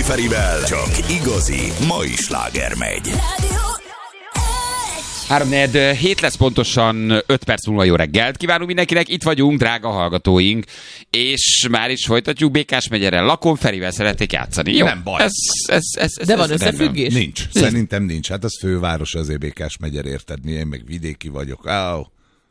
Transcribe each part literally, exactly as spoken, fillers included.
Rákóczi Ferivel csak igazi mai sláger megy. háromnegyed hét lesz pontosan, öt perc múlva jó reggelt. Kívánunk mindenkinek, itt vagyunk, drága hallgatóink, és már is folytatjuk. Békás megyeren Lakon Ferivel szeretnék játszani. Jó, nem baj. Ez, ez, ez, ez, De ez van összefüggés? Nincs. Szerintem nincs. Hát az főváros, azért Békás megyer, érted? Én meg vidéki vagyok. Áó.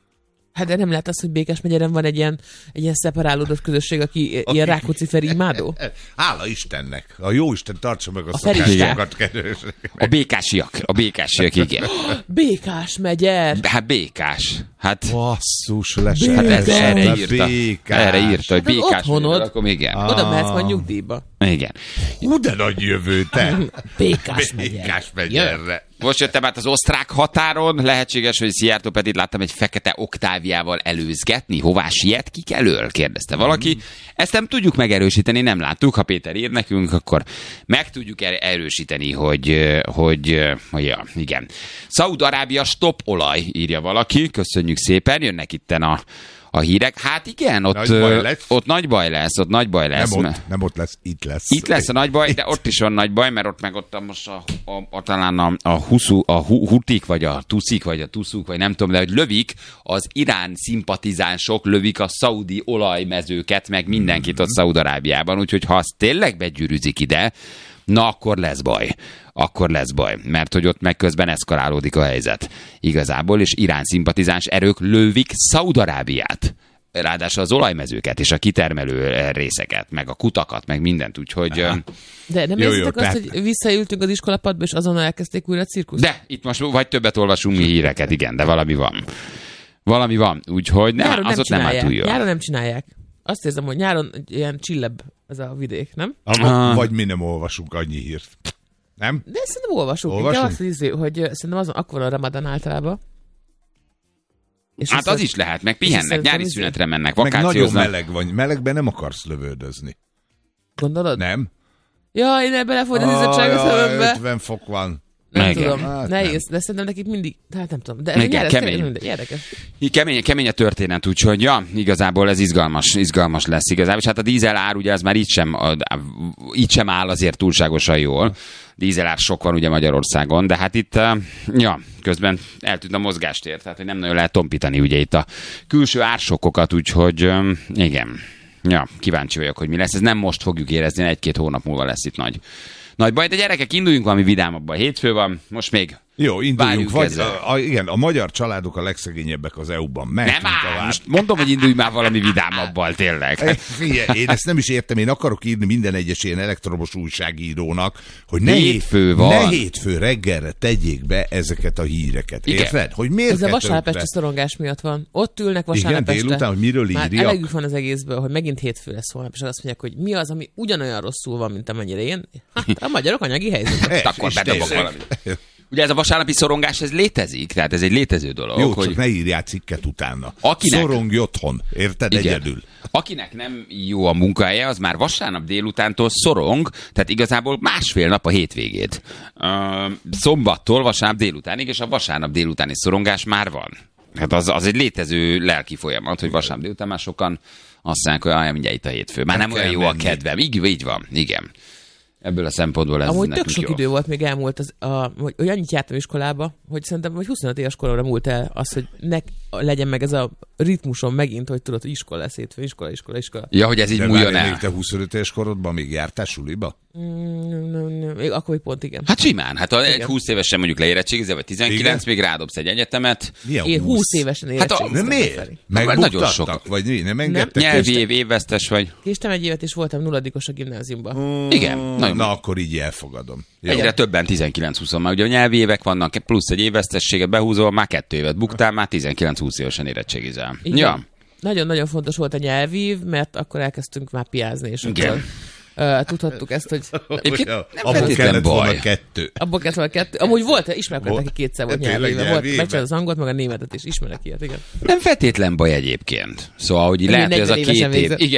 Hát de nem lehet az, hogy Békás megyeren van egy ilyen, egy ilyen szeparálódott közösség, aki ilyen Rákóczi Feri imádó? Hála Istennek. A Jóisten tartsa meg a, A szokásokat, kedves. A békásiak, a békásiak, igen. Békás megyer! De hát békás. Hát, Basszus, lesett. hát ez, Békás. erre írta. Békás. Erre írta, hogy Hát az békás. otthonod. megyeren, Akkor igen. Ah. Oda mehetsz majd nyugdíjba. Igen. Hú, de nagy jövő, te. Békás megyer. Békás megyerre. Most jöttem át az osztrák határon, lehetséges, hogy Szijjártó Petit láttam egy fekete oktáviával előzgetni. Hová siet, kik elől? Kérdezte valaki. Ezt nem tudjuk megerősíteni, nem láttuk. Ha Péter ír nekünk, akkor meg tudjuk er- erősíteni, hogy, hogy, hogy ja, igen. Szaúd-Arábia stop olaj, írja valaki. Köszönjük szépen, jönnek itten a A hírek, hát igen, ott nagy baj lesz. ott nagy baj lesz, ott nagy baj lesz. Nem ott, nem ott lesz, itt lesz. Itt lesz a nagy baj, de ott is van nagy baj, mert ott meg ott a, most a, a, a, talán a, a, huszú, a hu, hutik, vagy a tuszik, vagy a tuszuk, vagy nem tudom, de hogy lövik, az Irán szimpatizánsok lövik a szaudi olajmezőket, meg mindenkit ott Szaúd-Arábiában, úgyhogy ha az tényleg begyűrűzik ide, na akkor lesz baj. Akkor lesz baj, mert hogy ott meg közben eszkalálódik a helyzet igazából, és Irán szimpatizáns erők lövik Szaúd-Arábiát. Ráadásul az olajmezőket és a kitermelő részeket, meg a kutakat, meg mindent, úgyhogy... Aha. De nem Jó, érzitek jó, azt, tehát- hogy visszaültünk az iskolapadba, és azonnal elkezdték újra a cirkuszt? De, itt most vagy többet olvasunk mi híreket, igen, de valami van. Valami van, úgyhogy ne, Nyáron az nem ott nem áll csinálják. túl jól. Nyáron nem csinálják. Azt érzem, hogy nyáron ilyen csillebb ez a vidék, nem? Ah. Vagy mi nem olvasunk annyi hírt. Nem? De szerintem olvasunk. Olvasunk? Inkább azt, hogy, izé, hogy ö, szerintem azon akkor van a Ramadan általában. És Hát azt, az is lehet, meg pihennek, szerintem nyári izé- szünetre mennek, Meg nagyon vakációznak. meleg van. Melegben nem akarsz lövöldözni. Gondolod? Nem? Jaj, ne belefolyt az izzadság a szemembe. ötven fok van. Nem Igen. tudom, Hát nehéz, de szerintem nekik mindig, hát nem tudom. De Igen, nyáron kemény. tényleg mindegy, érdekes. Így Kemény, kemény a történet, úgyhogy ja, igazából ez izgalmas, izgalmas lesz igazából. És hát a dízel ár ugye az már így sem, így sem áll azért túlságosan jól. Dízel ár sok van ugye Magyarországon, de hát itt, ja, közben eltűnt a mozgástér, tehát hogy nem nagyon lehet tompítani ugye itt a külső ársokkokat, úgyhogy igen. Ja, kíváncsi vagyok, hogy mi lesz. Ez nem most fogjuk érezni, egy-két hónap múlva lesz itt nagy, nagy baj. De gyerekek, induljunk valami vidámabban. Hétfő van, most még Jó, induljunk. várjuk Vagy, ezzel. a, a, igen, a magyar családok a legszegényebbek az é u-ban. Nem Mehetünk áll, tovább. most mondom, hogy indulj már valami vidámabbal, tényleg. Eh, Figyelj, én ezt nem is értem, én akarok írni minden egyes ilyen elektromos újságírónak, hogy ne, Hétfő hét, van. ne hétfő reggelre tegyék be ezeket a híreket. Igen. Érted? Hogy miért Ez a kell vasárnapesti tönkre? szorongás miatt van. Ott ülnek Igen, vasárnap este. délután, hogy miről Már írjak? elegük van az egészből, hogy megint hétfő lesz holnap, és azt mondják, hogy mi az, ami ugyanolyan rosszul van, mint amennyire én. Hát, a magyarok anyagi helyzetben. Eh, Akkor és bedobok tényleg. valamit. Ugye ez a vasárnapi szorongás, ez létezik, tehát ez egy létező dolog. Jó, hogy csak ne írjál cikket utána. Akinek- Szorongj otthon, érted? Igen. Egyedül. Akinek nem jó a munkahelye, az már vasárnap délutántól szorong, tehát igazából másfél nap a hétvégét. Uh, szombattól vasárnap délutánig, és a vasárnap délutáni szorongás már van. Hát az, az egy létező lelki folyamat, hogy vasárnap délután már sokan azt mondják, hogy ah, mindjárt itt a hétfő. Már Nem nem olyan kell jó a menni. kedvem. Így, így van, igen. Ebből a szempontból ez Amúgy nekünk tök sok jó. idő volt még elmúlt, az, a, hogy, hogy annyit jártam iskolába, hogy szerintem hogy huszonöt éves koromra múlt el az, hogy ne legyen meg ez a ritmusom megint, hogy tudod, hogy iskola lesz hétfő, iskola, iskola, iskola. Ja, hogy ez így De múljon várj, még el. te huszonöt éves korodban még jártál suliba? Mm, még akkor még pont igen. Hát simán, hát ha egy Igen. húsz évesen mondjuk leérettségizel, vagy tizenkilenc, Igen. még rádobsz egy egyetemet. Milyen Én húsz évesen Hát a- érettségiztem. De miért? Feri. Megbuktattak? Nagyon sok. Vagy mi? Nem engedtek? Nyelvi év, évvesztes vagy. Késtem egy évet, és voltam nulladikos a gimnáziumban. Igen, nagyon. Na, akkor így elfogadom. Jó. Egyre többen tizenkilenc-húsz, már ugye a nyelvi évek vannak, plusz egy évesztességet behúzol, már kettő évet buktál, már tizenkilenc-húsz évesen érettségizel. Igen. Ja, Nagyon-nagyon fontos volt a nyelvív, mert akkor elkezdtünk már piázni, és Igen. akkor uh, tudhattuk ezt, hogy Egyébként Olyan, nem abból feltétlen kellett volna baj. kettő. abból kellett volna kettő. Amúgy volt, ismerek, Volt. aki kétszer volt Tényleg nyelvéve. Volt, nyelvéve? megcsinálta az angolt, meg a németet is. Ismerek ilyet, igen. nem feltétlen baj egyébként. Szóval, hogy így Én lehet, hogy ez a negyven évesen két év... végzett.